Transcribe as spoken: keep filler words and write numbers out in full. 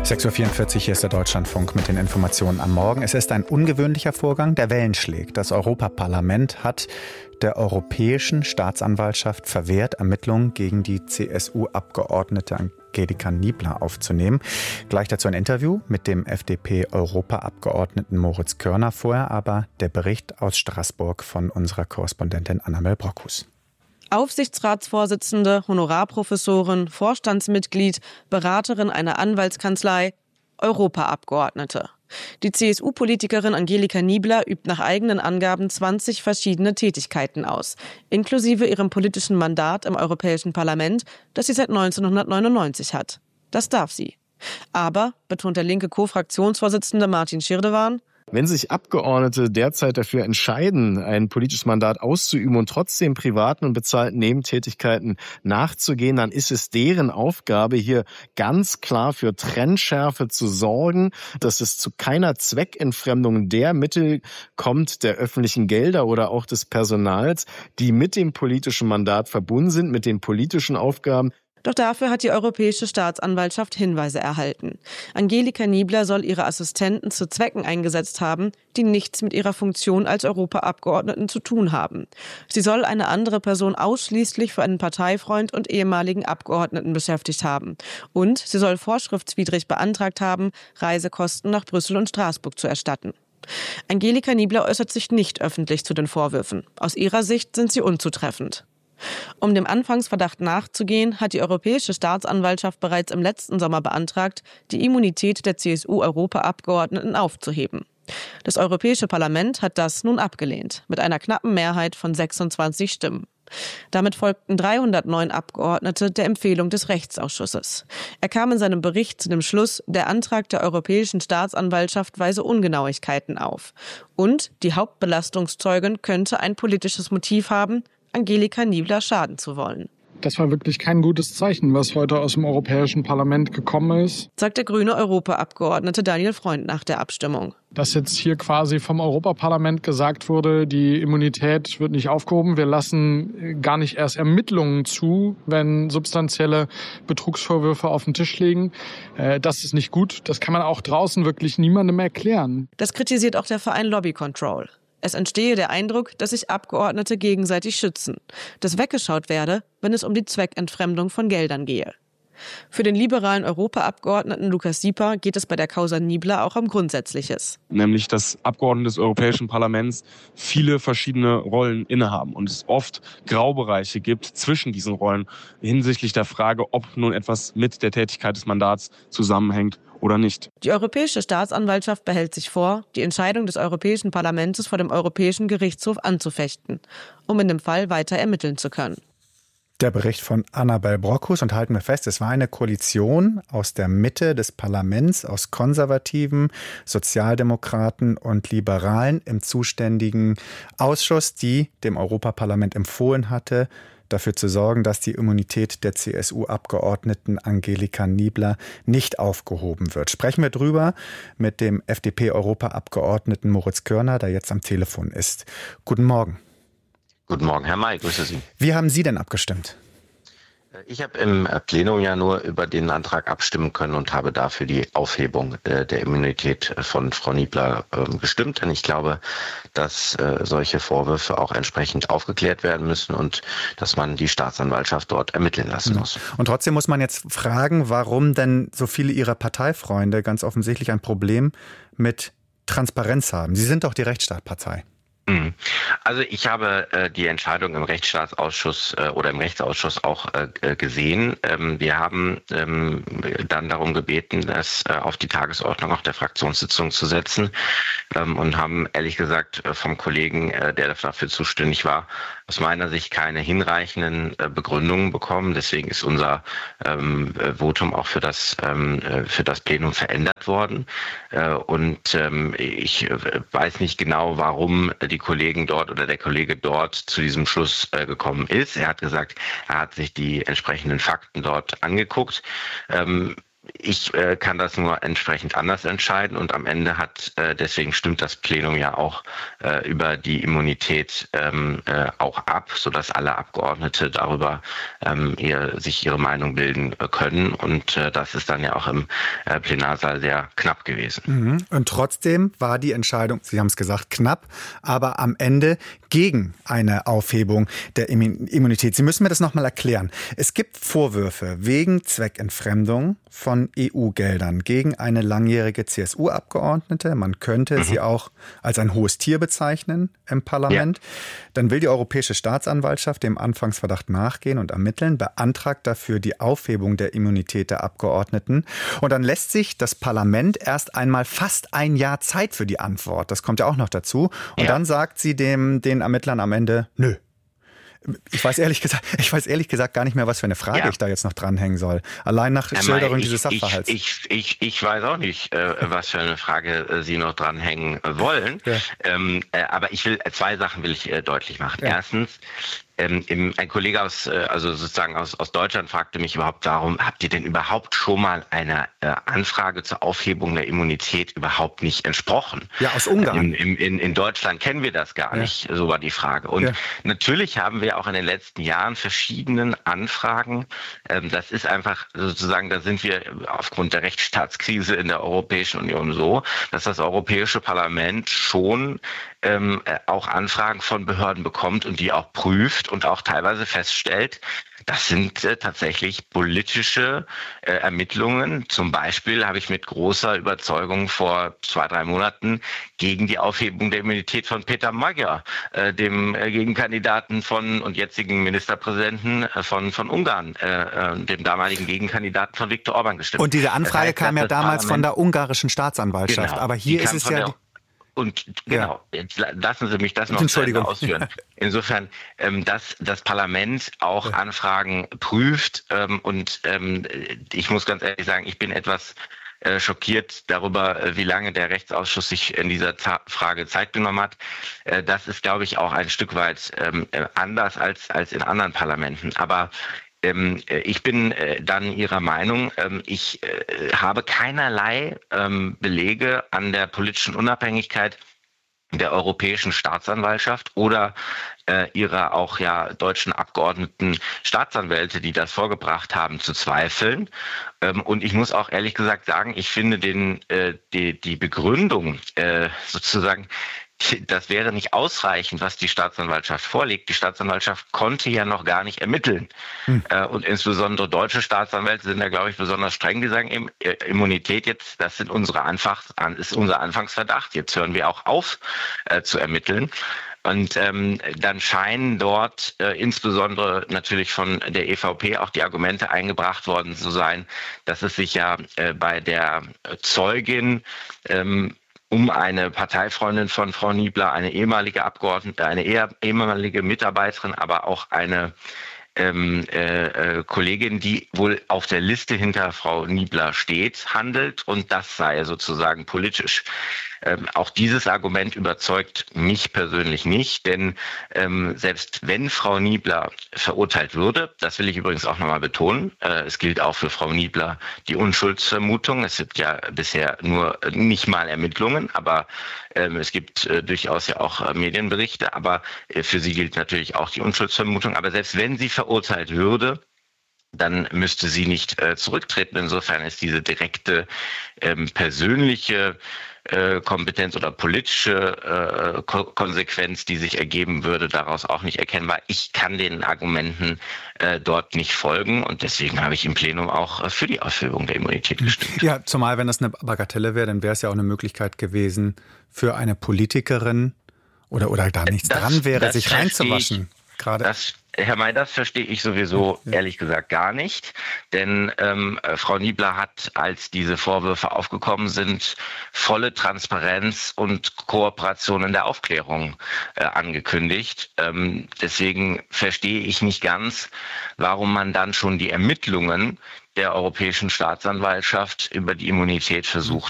sechs Uhr vierundvierzig, hier ist der Deutschlandfunk mit den Informationen am Morgen. Es ist ein ungewöhnlicher Vorgang, der Wellen schlägt. Das Europaparlament hat der Europäischen Staatsanwaltschaft verwehrt, Ermittlungen gegen die C S U-Abgeordnete Angelika Niebler aufzunehmen. Gleich dazu ein Interview mit dem F D P-Europaabgeordneten Moritz Körner. Vorher aber der Bericht aus Straßburg von unserer Korrespondentin Annabel Brockhus. Aufsichtsratsvorsitzende, Honorarprofessorin, Vorstandsmitglied, Beraterin einer Anwaltskanzlei, Europaabgeordnete. Die C S U-Politikerin Angelika Niebler übt nach eigenen Angaben zwanzig verschiedene Tätigkeiten aus, inklusive ihrem politischen Mandat im Europäischen Parlament, das sie seit neunzehnhundertneunundneunzig hat. Das darf sie. Aber, betont der linke Co-Fraktionsvorsitzende Martin Schirdewan, wenn sich Abgeordnete derzeit dafür entscheiden, ein politisches Mandat auszuüben und trotzdem privaten und bezahlten Nebentätigkeiten nachzugehen, dann ist es deren Aufgabe, hier ganz klar für Trennschärfe zu sorgen, dass es zu keiner Zweckentfremdung der Mittel kommt, der öffentlichen Gelder oder auch des Personals, die mit dem politischen Mandat verbunden sind, mit den politischen Aufgaben. Doch dafür hat die Europäische Staatsanwaltschaft Hinweise erhalten. Angelika Niebler soll ihre Assistenten zu Zwecken eingesetzt haben, die nichts mit ihrer Funktion als Europaabgeordneten zu tun haben. Sie soll eine andere Person ausschließlich für einen Parteifreund und ehemaligen Abgeordneten beschäftigt haben. Und sie soll vorschriftswidrig beantragt haben, Reisekosten nach Brüssel und Straßburg zu erstatten. Angelika Niebler äußert sich nicht öffentlich zu den Vorwürfen. Aus ihrer Sicht sind sie unzutreffend. Um dem Anfangsverdacht nachzugehen, hat die Europäische Staatsanwaltschaft bereits im letzten Sommer beantragt, die Immunität der C S U-Europaabgeordneten aufzuheben. Das Europäische Parlament hat das nun abgelehnt, mit einer knappen Mehrheit von sechsundzwanzig Stimmen. Damit folgten dreihundertneun Abgeordnete der Empfehlung des Rechtsausschusses. Er kam in seinem Bericht zu dem Schluss, der Antrag der Europäischen Staatsanwaltschaft weise Ungenauigkeiten auf. Und die Hauptbelastungszeugin könnte ein politisches Motiv haben, Angelika Niebler schaden zu wollen. Das war wirklich kein gutes Zeichen, was heute aus dem Europäischen Parlament gekommen ist, sagt der grüne Europaabgeordnete Daniel Freund nach der Abstimmung. Dass jetzt hier quasi vom Europaparlament gesagt wurde, die Immunität wird nicht aufgehoben. Wir lassen gar nicht erst Ermittlungen zu, wenn substanzielle Betrugsvorwürfe auf den Tisch liegen. Das ist nicht gut. Das kann man auch draußen wirklich niemandem erklären. Das kritisiert auch der Verein Lobby Control. Es entstehe der Eindruck, dass sich Abgeordnete gegenseitig schützen, dass weggeschaut werde, wenn es um die Zweckentfremdung von Geldern gehe. Für den liberalen Europaabgeordneten Lukas Sieper geht es bei der Causa Niebler auch um Grundsätzliches. Nämlich, dass Abgeordnete des Europäischen Parlaments viele verschiedene Rollen innehaben und es oft Graubereiche gibt zwischen diesen Rollen hinsichtlich der Frage, ob nun etwas mit der Tätigkeit des Mandats zusammenhängt oder nicht. Die Europäische Staatsanwaltschaft behält sich vor, die Entscheidung des Europäischen Parlaments vor dem Europäischen Gerichtshof anzufechten, um in dem Fall weiter ermitteln zu können. Der Bericht von Annabel Brockhus, und halten wir fest, es war eine Koalition aus der Mitte des Parlaments, aus Konservativen, Sozialdemokraten und Liberalen im zuständigen Ausschuss, die dem Europaparlament empfohlen hatte, dafür zu sorgen, dass die Immunität der C S U-Abgeordneten Angelika Niebler nicht aufgehoben wird. Sprechen wir drüber mit dem F D P-Europaabgeordneten Moritz Körner, der jetzt am Telefon ist. Guten Morgen. Guten Morgen, Herr May, grüße Sie. Wie haben Sie denn abgestimmt? Ich habe im Plenum ja nur über den Antrag abstimmen können und habe dafür die Aufhebung äh, der Immunität von Frau Niebler äh, gestimmt. Denn ich glaube, dass äh, solche Vorwürfe auch entsprechend aufgeklärt werden müssen und dass man die Staatsanwaltschaft dort ermitteln lassen Ja. muss. Und trotzdem muss man jetzt fragen, warum denn so viele Ihrer Parteifreunde ganz offensichtlich ein Problem mit Transparenz haben. Sie sind doch die Rechtsstaatpartei. Also ich habe äh, die Entscheidung im Rechtsstaatsausschuss äh, oder im Rechtsausschuss auch äh, gesehen. Ähm, wir haben ähm, dann darum gebeten, das äh, auf die Tagesordnung auch der Fraktionssitzung zu setzen ähm, und haben ehrlich gesagt äh, vom Kollegen, äh, der dafür zuständig war, aus meiner Sicht keine hinreichenden äh, Begründungen bekommen. Deswegen ist unser ähm, Votum auch für das ähm, für das Plenum verändert worden. Äh, und ähm, ich äh, weiß nicht genau, warum die Kollegen dort oder der Kollege dort zu diesem Schluss äh, gekommen ist. Er hat gesagt, er hat sich die entsprechenden Fakten dort angeguckt. Ähm, ich äh, kann das nur entsprechend anders entscheiden und am Ende hat, äh, deswegen stimmt das Plenum ja auch äh, über die Immunität ähm, äh, auch ab, sodass alle Abgeordnete darüber ähm, ihr, sich ihre Meinung bilden äh, können und äh, das ist dann ja auch im äh, Plenarsaal sehr knapp gewesen. Mhm. Und trotzdem war die Entscheidung, Sie haben es gesagt, knapp, aber am Ende gegen eine Aufhebung der Immunität. Sie müssen mir das nochmal erklären. Es gibt Vorwürfe wegen Zweckentfremdung von E U-Geldern gegen eine langjährige C S U-Abgeordnete. Man könnte mhm. sie auch als ein hohes Tier bezeichnen im Parlament. Ja. Dann will die Europäische Staatsanwaltschaft dem Anfangsverdacht nachgehen und ermitteln, beantragt dafür die Aufhebung der Immunität der Abgeordneten. Und dann lässt sich das Parlament erst einmal fast ein Jahr Zeit für die Antwort. Das kommt ja auch noch dazu. Und ja. dann sagt sie dem, den Ermittlern am Ende, nö. Ich weiß ehrlich gesagt, ich weiß ehrlich gesagt gar nicht mehr, was für eine Frage ja. ich da jetzt noch dranhängen soll. Allein nach ja, Schilderung ich, dieses Sachverhalts. Ich, ich, ich, ich weiß auch nicht, äh, was für eine Frage äh, Sie noch dranhängen wollen. Ja. Ähm, äh, aber ich will zwei Sachen will ich äh, deutlich machen. Ja. Erstens, ähm, im, ein Kollege aus, äh, also sozusagen aus, aus Deutschland fragte mich überhaupt darum, habt ihr denn überhaupt schon mal einer äh, Anfrage zur Aufhebung der Immunität überhaupt nicht entsprochen? Ja, aus Ungarn. In, in, in, in Deutschland kennen wir das gar ja. nicht, so war die Frage. Und ja. natürlich haben wir auch in den letzten Jahren verschiedenen Anfragen. Ähm, das ist einfach sozusagen, da sind wir aufgrund der Rechtsstaatskrise in der Europäischen Union so, dass das Europäische Parlament schon ähm, auch Anfragen von Behörden bekommt und die auch prüft und auch teilweise feststellt, das sind äh, tatsächlich politische äh, Ermittlungen. Zum Beispiel habe ich mit großer Überzeugung vor zwei, drei Monaten gegen die Aufhebung der Immunität von Peter Magyar, äh, dem äh, Gegenkandidaten von und jetzigen Ministerpräsidenten äh, von, von Ungarn, äh, äh, dem damaligen Gegenkandidaten von Viktor Orban gestimmt. Und diese Anfrage das heißt, kam ja damals Parlament von der ungarischen Staatsanwaltschaft. Genau, aber hier ist es ja... Die Und genau, ja. jetzt lassen Sie mich das noch zu Ende ausführen. Insofern, ähm, dass das Parlament auch ja. Anfragen prüft ähm, und ähm, ich muss ganz ehrlich sagen, ich bin etwas äh, schockiert darüber, äh, wie lange der Rechtsausschuss sich in dieser Z- Frage Zeit genommen hat. Äh, das ist, glaube ich, auch ein Stück weit ähm, anders als, als in anderen Parlamenten. Aber Ähm, ich bin äh, dann Ihrer Meinung. Ähm, ich äh, habe keinerlei ähm, Belege an der politischen Unabhängigkeit der Europäischen Staatsanwaltschaft oder äh, ihrer auch ja deutschen Abgeordneten Staatsanwälte, die das vorgebracht haben, zu zweifeln. Ähm, und ich muss auch ehrlich gesagt sagen, ich finde den äh, die, die Begründung äh, sozusagen, das wäre nicht ausreichend, was die Staatsanwaltschaft vorlegt. Die Staatsanwaltschaft konnte ja noch gar nicht ermitteln. Hm. Und insbesondere deutsche Staatsanwälte sind da, glaube ich, besonders streng. Die sagen, Immunität jetzt, das sind unsere Anfangs, ist unser Anfangsverdacht. Jetzt hören wir auch auf äh, zu ermitteln. Und ähm, dann scheinen dort äh, insbesondere natürlich von der E V P auch die Argumente eingebracht worden zu sein, dass es sich ja äh, bei der Zeugin ähm, um eine Parteifreundin von Frau Niebler, eine ehemalige Abgeordnete, eine ehemalige Mitarbeiterin, aber auch eine ähm, äh, Kollegin, die wohl auf der Liste hinter Frau Niebler steht, handelt und das sei sozusagen politisch. Ähm, auch dieses Argument überzeugt mich persönlich nicht, denn ähm, selbst wenn Frau Niebler verurteilt würde, das will ich übrigens auch nochmal betonen, äh, es gilt auch für Frau Niebler die Unschuldsvermutung. Es gibt ja bisher nur äh, nicht mal Ermittlungen, aber ähm, es gibt äh, durchaus ja auch äh, Medienberichte, aber äh, für sie gilt natürlich auch die Unschuldsvermutung. Aber selbst wenn sie verurteilt würde, dann müsste sie nicht äh, zurücktreten. Insofern ist diese direkte ähm, persönliche äh, Kompetenz oder politische äh, Ko- Konsequenz, die sich ergeben würde, daraus auch nicht erkennbar. Ich kann den Argumenten äh, dort nicht folgen und deswegen habe ich im Plenum auch äh, für die Aufhebung der Immunität gestimmt. Ja, zumal wenn das eine Bagatelle wäre, dann wäre es ja auch eine Möglichkeit gewesen für eine Politikerin oder, oder da nichts das, dran wäre, sich reinzuwaschen. Gerade. Das, Herr May, das verstehe ich sowieso ja. ehrlich gesagt gar nicht, denn ähm, Frau Niebler hat, als diese Vorwürfe aufgekommen sind, volle Transparenz und Kooperation in der Aufklärung äh, angekündigt. Ähm, deswegen verstehe ich nicht ganz, warum man dann schon die Ermittlungen der Europäischen Staatsanwaltschaft über die Immunität versucht